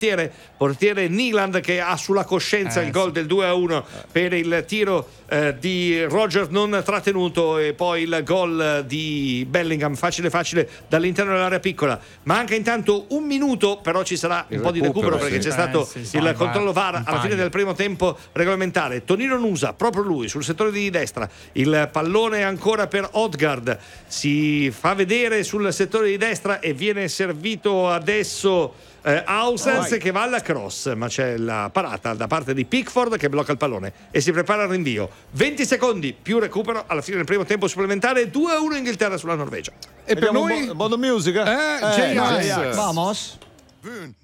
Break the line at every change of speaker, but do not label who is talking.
portiere Nyland, che ha sulla coscienza il gol del 2-1 per il tiro di Roger non trattenuto, e poi il gol di Bellingham facile dall'interno dell'area piccola. Manca intanto un minuto, però ci sarà un po' di recupero perché c'è stato il controllo VAR alla fine del primo tempo regolamentare. Tonino Nusa, proprio lui sul settore di destra, il pallone ancora per Odgaard, si fa vedere sul settore di destra e viene servito adesso Ausens, che va alla cross, ma c'è la parata da parte di Pickford che blocca il pallone e si prepara al rinvio. 20 secondi più recupero alla fine del primo tempo supplementare, 2-1 Inghilterra sulla Norvegia.
E per noi modo musica
Vamos.